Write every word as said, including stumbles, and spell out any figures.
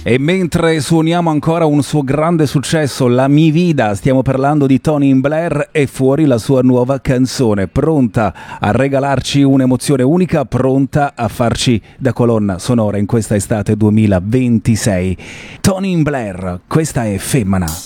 E mentre suoniamo ancora un suo grande successo, La Mi Vida, stiamo parlando di Tony Blair, e fuori la sua nuova canzone, pronta a regalarci un'emozione unica, pronta a farci da colonna sonora in questa estate duemilaventisei. Tony Blair, questa è Femmina.